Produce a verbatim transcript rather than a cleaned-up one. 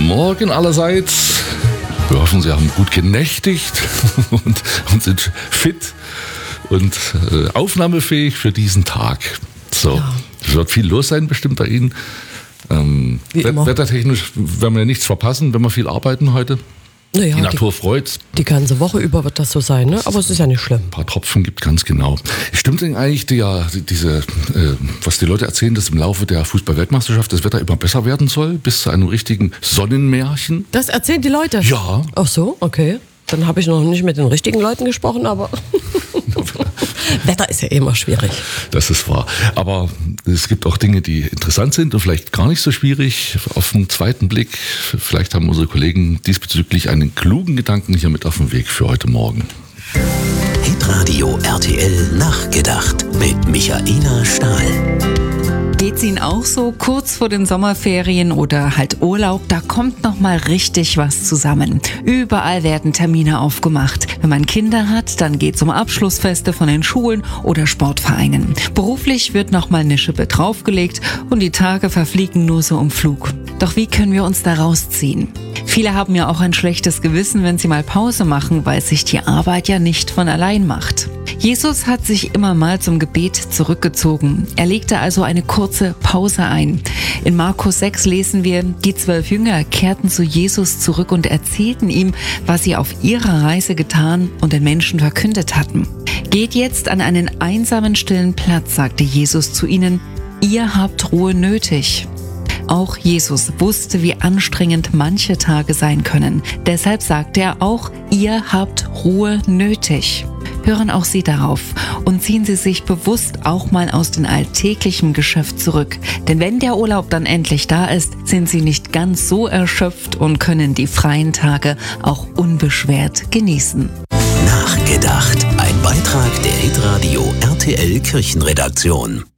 Morgen allerseits. Wir hoffen, Sie haben gut genächtigt und, und sind fit und äh, aufnahmefähig für diesen Tag. So, ja. Es wird viel los sein bestimmt bei Ihnen. Ähm, wettertechnisch werden wir nichts verpassen, wenn wir viel arbeiten heute. Naja, die Natur die, freut's. Die ganze Woche über wird das so sein, ne? Aber es ist ja nicht schlimm. Ein paar Tropfen gibt, ganz genau. Stimmt denn eigentlich, die, ja, diese, äh, was die Leute erzählen, dass im Laufe der Fußball-Weltmeisterschaft das Wetter immer besser werden soll, bis zu einem richtigen Sonnenmärchen? Das erzählen die Leute? Ja. Ach so, okay. Dann habe ich noch nicht mit den richtigen Leuten gesprochen, aber Wetter ist ja immer schwierig. Das ist wahr. Aber es gibt auch Dinge, die interessant sind und vielleicht gar nicht so schwierig auf den zweiten Blick. Vielleicht haben unsere Kollegen diesbezüglich einen klugen Gedanken hier mit auf den Weg für heute Morgen. Hitradio R T L Nachgedacht mit Michaela Stahl. Geht's Ihnen auch so? Kurz vor den Sommerferien oder halt Urlaub, da kommt noch mal richtig was zusammen. Überall werden Termine aufgemacht. Wenn man Kinder hat, dann geht's um Abschlussfeste von den Schulen oder Sportvereinen. Beruflich wird noch mal eine Schippe draufgelegt und die Tage verfliegen nur so im Flug. Doch wie können wir uns da rausziehen? Viele haben ja auch ein schlechtes Gewissen, wenn sie mal Pause machen, weil sich die Arbeit ja nicht von allein macht. Jesus hat sich immer mal zum Gebet zurückgezogen. Er legte also eine kurze Pause ein. In Markus sechs lesen wir, die zwölf Jünger kehrten zu Jesus zurück und erzählten ihm, was sie auf ihrer Reise getan und den Menschen verkündet hatten. Geht jetzt an einen einsamen, stillen Platz, sagte Jesus zu ihnen, ihr habt Ruhe nötig. Auch Jesus wusste, wie anstrengend manche Tage sein können. Deshalb sagte er auch, ihr habt Ruhe nötig. Hören auch Sie darauf und ziehen Sie sich bewusst auch mal aus dem alltäglichen Geschäft zurück. Denn wenn der Urlaub dann endlich da ist, sind Sie nicht ganz so erschöpft und können die freien Tage auch unbeschwert genießen. Nachgedacht. Ein Beitrag der Hitradio R T L Kirchenredaktion.